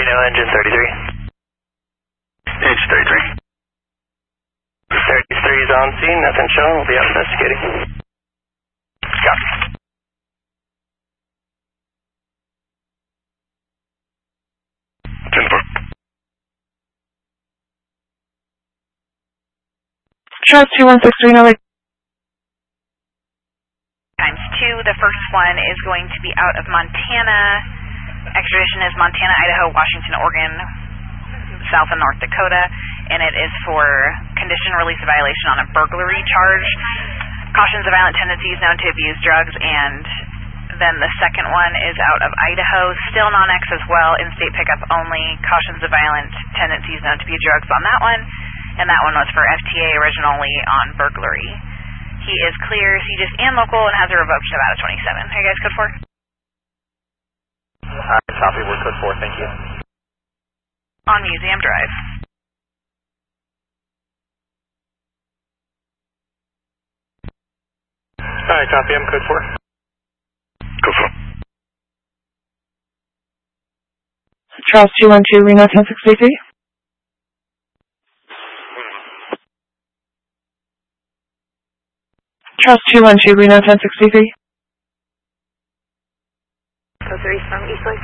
Reno, engine 33. Engine 33. 33 is on scene, nothing shown, we'll be out investigating. Copy. Charles 216 Reno. Times 2. The first one is going to be out of Montana. Extradition is Montana, Idaho, Washington, Oregon, South and North Dakota, and it is for condition release violation on a burglary charge. Cautions of violent tendencies known to abuse drugs, and then the second one is out of Idaho, still non-X as well, in-state pickup only. Cautions of violent tendencies known to abuse drugs on that one, and that one was for FTA originally on burglary. He is clear, CGIS and local, and has a revoked Nevada 27. Are you guys code 4? Copy, we're code 4, thank you. On Museum Drive. Alright, copy, I'm code 4. Code 4. Charles 212 Reno 1063. Charles 212 Reno 1063. Code 3 from Eastlake.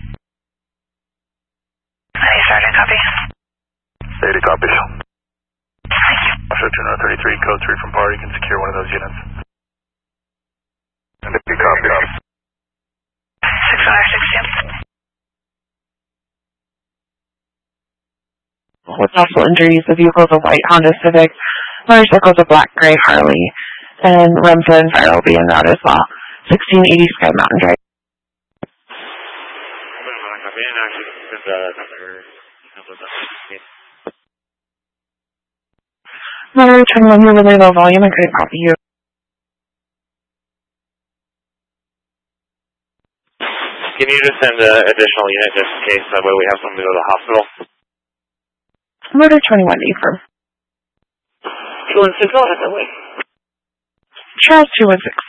Hey, Sergeant, copy. Data copies. Thank you. Officer 233, code 3 from PAR, you can secure one of those units. And if you copy. 6562. With possible injuries, the vehicle is a white Honda Civic. Motorcycle is a black-gray Harley. And Remford and fire will be in that as well. 1680 Sky Mountain Drive. Motor 21, you're really low volume. I couldn't copy you. Can you just send an additional unit just in case that way we have someone to go to the hospital? Motor 21, affirm. 216, go ahead that way. Charles 216.